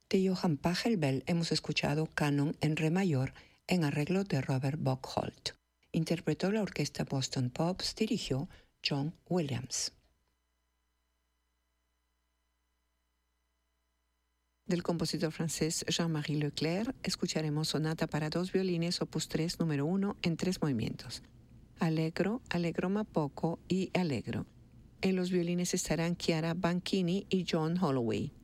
De Johann Pachelbel hemos escuchado Canon en re mayor en arreglo de Robert Buchholz. Interpretó la orquesta Boston Pops, dirigió John Williams. Del compositor francés Jean-Marie Leclerc escucharemos Sonata para dos violines opus 3 número 1 en 3 movimientos. Allegro, Allegro ma poco y Allegro. En los violines estarán Chiara Banchini y John Holloway.